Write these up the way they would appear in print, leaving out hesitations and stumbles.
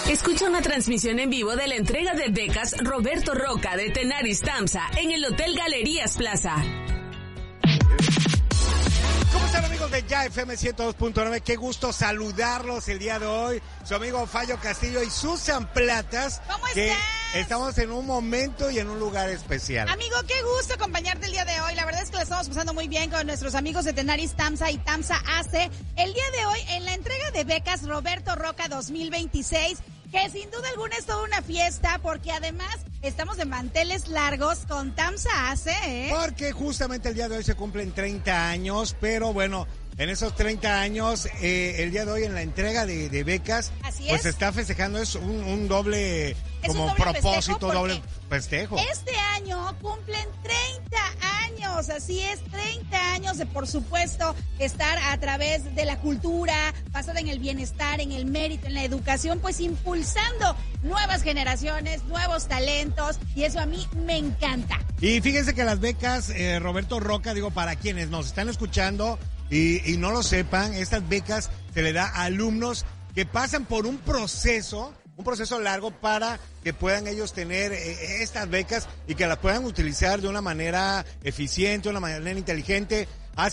Escucha una transmisión en vivo de la entrega de becas Roberto Roca de Tenaris Tamsa en el Hotel Galerías Plaza. ¿Cómo están, amigos de Ya FM 102.9? Qué gusto saludarlos el día de hoy. Su amigo Fallo Castillo y Susan Platas. ¿Cómo que estás? Estamos en un momento y en un lugar especial. Amigo, qué gusto acompañarte el día de hoy. La verdad es que la estamos pasando muy bien con nuestros amigos de Tenaris Tamsa y Tamsa AC. El día de hoy, en la entrega de becas Roberto Roca 2026, que sin duda alguna es toda una fiesta, porque además estamos de manteles largos con Tamsa AC, Porque justamente el día de hoy se cumplen 30 años, pero bueno, en esos 30 años, el día de hoy en la entrega de becas, Así pues es. se está festejando, es un doble, como un doble propósito, festejo doble festejo. Este año cumplen 30 años, así es, 30 años de, por supuesto, estar a través de la cultura, basada en el bienestar, en el mérito, en la educación, pues impulsando nuevas generaciones, nuevos talentos, y eso a mí me encanta. Y fíjense que las becas, Roberto Roca, digo, para quienes nos están escuchando y no lo sepan, estas becas se le da a alumnos que pasan por un proceso largo para que puedan ellos tener estas becas y que las puedan utilizar de una manera eficiente, de una manera inteligente.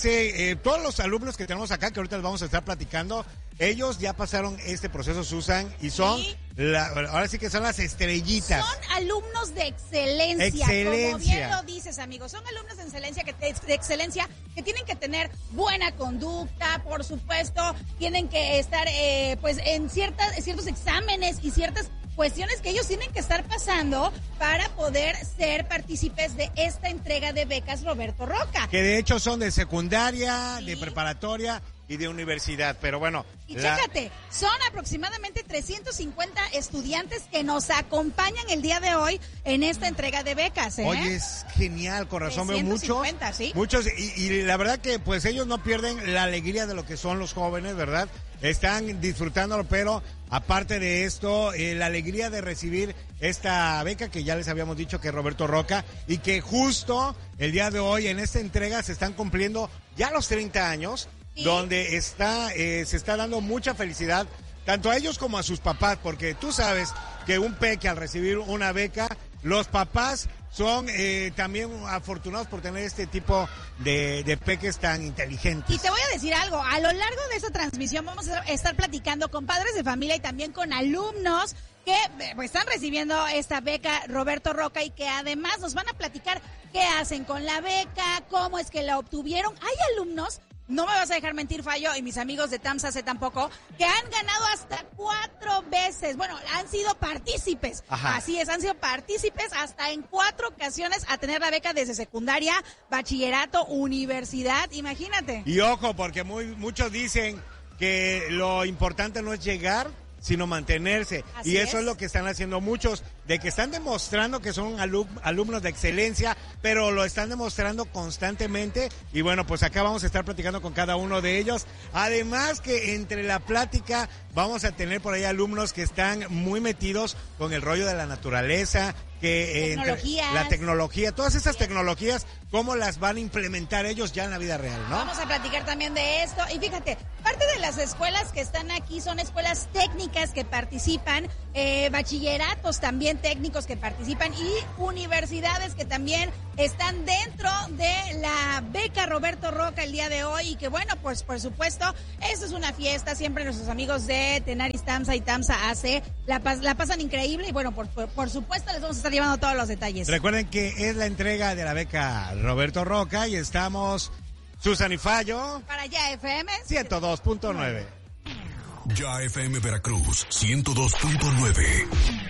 Todos los alumnos que tenemos acá, que ahorita les vamos a estar platicando, ellos ya pasaron este proceso, Susan, y son, ¿Sí? Ahora sí que son las estrellitas. Son alumnos de excelencia, como bien lo dices, amigos. Son alumnos de excelencia que tienen que tener buena conducta, por supuesto, tienen que estar pues en ciertos exámenes y ciertas cuestiones que ellos tienen que estar pasando para poder ser partícipes de esta entrega de becas Roberto Roca. Que de hecho son de secundaria, Sí, de preparatoria y de universidad, pero bueno. Y chécate, son aproximadamente 350 estudiantes que nos acompañan el día de hoy en esta entrega de becas, Oye, es genial, con razón veo muchos. ¿Sí? Muchos, y la verdad que pues ellos no pierden la alegría de lo que son los jóvenes, ¿verdad? Están disfrutándolo, pero aparte de esto, la alegría de recibir esta beca que ya les habíamos dicho que es Roberto Roca, y que justo el día de hoy en esta entrega se están cumpliendo ya los 30 años. ¿Sí? Donde se está dando mucha felicidad tanto a ellos como a sus papás, porque tú sabes que un peque al recibir una beca, los papás son también afortunados por tener este tipo de peques tan inteligentes. Y te voy a decir algo, a lo largo de esta transmisión vamos a estar platicando con padres de familia y también con alumnos que pues, están recibiendo esta beca Roberto Roca, y que además nos van a platicar qué hacen con la beca, cómo es que la obtuvieron. Hay alumnos, no me vas a dejar mentir, Fallo, y mis amigos de Tamsa C tampoco, que han ganado hasta 4 veces. Bueno, han sido partícipes. Ajá. Así es, han sido partícipes hasta en 4 ocasiones a tener la beca desde secundaria, bachillerato, universidad, imagínate. Y ojo, porque muchos dicen que lo importante no es llegar, sino mantenerse. Así y eso es lo que están haciendo muchos, de que están demostrando que son alumnos de excelencia, pero lo están demostrando constantemente. Y bueno, pues acá vamos a estar platicando con cada uno de ellos. Además que entre la plática vamos a tener por ahí alumnos que están muy metidos con el rollo de la naturaleza, que la tecnología, todas esas tecnologías, cómo las van a implementar ellos ya en la vida real, ¿no? Vamos a platicar también de esto. Y fíjate, parte de las escuelas que están aquí son escuelas técnicas que participan, bachilleratos también técnicos que participan, y universidades que también están dentro de la beca Roberto Roca el día de hoy. Y que bueno, pues por supuesto, esto es una fiesta. Siempre nuestros amigos de Tenaris Tamsa y Tamsa AC la pasan increíble, y bueno, por supuesto les vamos a estar llevando todos los detalles. Recuerden que es la entrega de la beca Roberto Roca y estamos Susan y Fallo para Ya FM 102.9. Ya FM Veracruz 102.9.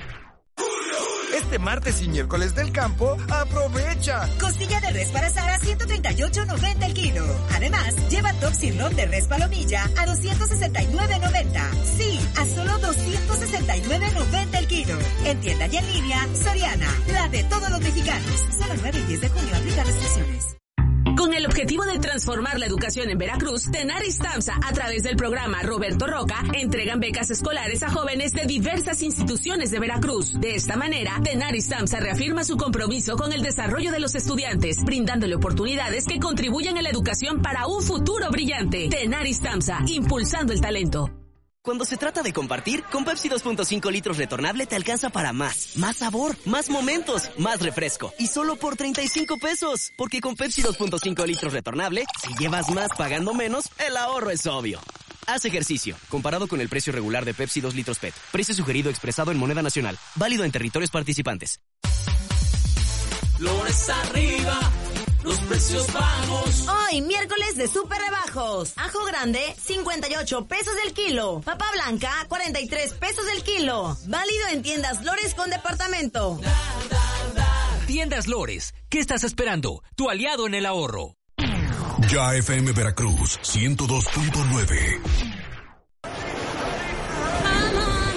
Este martes y miércoles del campo, aprovecha. Costilla de res para asar a 138.90 el kilo. Además, lleva top sirloin de res palomilla a 269.90. Sí, a solo 269.90 el kilo. En tienda y en línea, Soriana, la de todos los mexicanos. Solo 9 y 10 de junio, aplica restricciones. Con el objetivo de transformar la educación en Veracruz, Tenaris Tamsa, a través del programa Roberto Roca, entregan becas escolares a jóvenes de diversas instituciones de Veracruz. De esta manera, Tenaris Tamsa reafirma su compromiso con el desarrollo de los estudiantes, brindándole oportunidades que contribuyan a la educación para un futuro brillante. Tenaris Tamsa, impulsando el talento. Cuando se trata de compartir, con Pepsi 2.5 litros retornable te alcanza para más. Más sabor, más momentos, más refresco. Y solo por 35 pesos. Porque con Pepsi 2.5 litros retornable, si llevas más pagando menos, el ahorro es obvio. Haz ejercicio. Comparado con el precio regular de Pepsi 2 litros PET. Precio sugerido expresado en moneda nacional. Válido en territorios participantes. Flores arriba, los precios bajos. Hoy, miércoles de súper rebajos. Ajo grande, 58 pesos el kilo. Papa blanca, 43 pesos el kilo. Válido en tiendas Lores con departamento. Tiendas Lores, ¿qué estás esperando? Tu aliado en el ahorro. Ya FM Veracruz 102.9.